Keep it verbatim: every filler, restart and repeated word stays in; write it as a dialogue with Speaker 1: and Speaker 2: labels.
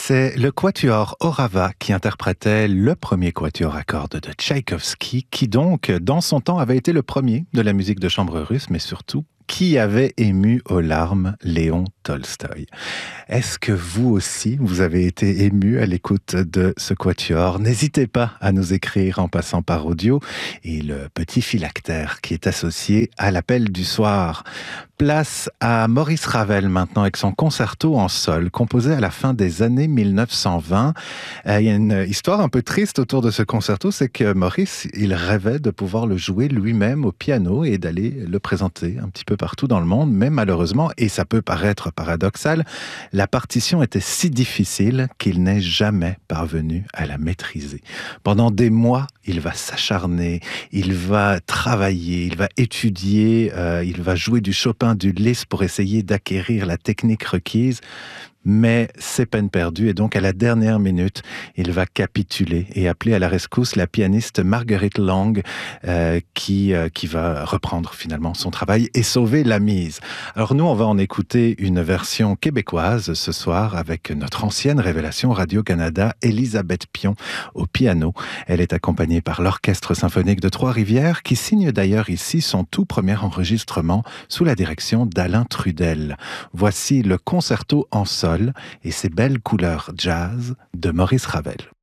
Speaker 1: C'est le quatuor Orava qui interprétait le premier quatuor à cordes de Tchaïkovski, qui donc, dans son temps, avait été le premier de la musique de chambre russe, mais surtout, qui avait ému aux larmes Léon Tolstoï. Est-ce que vous aussi, vous avez été ému à l'écoute de ce quatuor? N'hésitez pas à nous écrire en passant par audio et le petit phylactère qui est associé à l'appel du soir. Place à Maurice Ravel maintenant avec son concerto en sol, composé à la fin des années mille neuf cent vingt. Euh, il y a une histoire un peu triste autour de ce concerto, c'est que Maurice, il rêvait de pouvoir le jouer lui-même au piano et d'aller le présenter un petit peu partout dans le monde, mais malheureusement, et ça peut paraître paradoxal, la partition était si difficile qu'il n'est jamais parvenu à la maîtriser. Pendant des mois, il va s'acharner, il va travailler, il va étudier, euh, il va jouer du Chopin, du Liszt pour essayer d'acquérir la technique requise. Mais c'est peine perdue et donc à la dernière minute, il va capituler et appeler à la rescousse la pianiste Marguerite Long euh, qui, euh, qui va reprendre finalement son travail et sauver la mise. Alors nous, on va en écouter une version québécoise ce soir avec notre ancienne révélation Radio-Canada, Elisabeth Pion, au piano. Elle est accompagnée par l'Orchestre symphonique de Trois-Rivières qui signe d'ailleurs ici son tout premier enregistrement sous la direction d'Alain Trudel. Voici le concerto en sol et ses belles couleurs jazz de Maurice Ravel.